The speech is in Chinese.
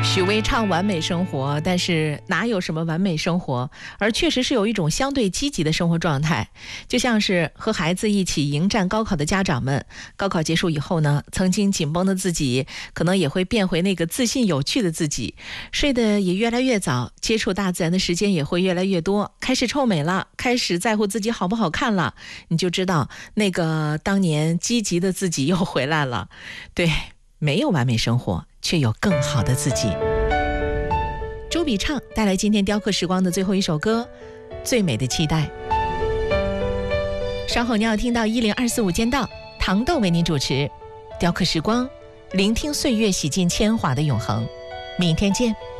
许巍唱完美生活，但是哪有什么完美生活，而确实是有一种相对积极的生活状态。就像是和孩子一起迎战高考的家长们，高考结束以后呢，曾经紧绷的自己可能也会变回那个自信有趣的自己，睡得也越来越早，接触大自然的时间也会越来越多，开始臭美了，开始在乎自己好不好看了，你就知道那个当年积极的自己又回来了。对，没有完美生活，却有更好的自己。周笔畅带来今天雕刻时光的最后一首歌《最美的期待》。稍后你要听到10245间道，糖豆为您主持雕刻时光，聆听岁月洗尽铅华的永恒。明天见。